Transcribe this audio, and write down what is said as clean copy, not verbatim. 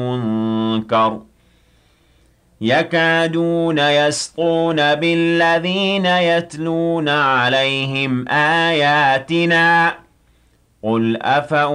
مُنكَرٌ يَكَادُونَ يَسْطُونَ بِالَّذِينَ يَتْلُونَ عَلَيْهِمْ آيَاتِنَا قُلْ